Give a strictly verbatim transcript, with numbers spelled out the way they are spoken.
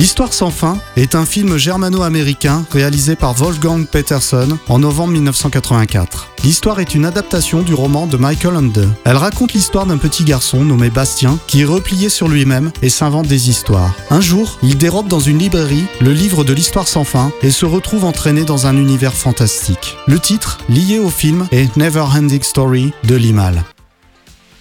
L'Histoire sans fin est un film germano-américain réalisé par Wolfgang Petersen en novembre mille neuf cent quatre-vingt-quatre. L'histoire est une adaptation du roman de Michael Ende. Elle raconte l'histoire d'un petit garçon nommé Bastien qui est replié sur lui-même et s'invente des histoires. Un jour, il dérobe dans une librairie le livre de l'Histoire sans fin et se retrouve entraîné dans un univers fantastique. Le titre, lié au film, est Never Ending Story de Limal.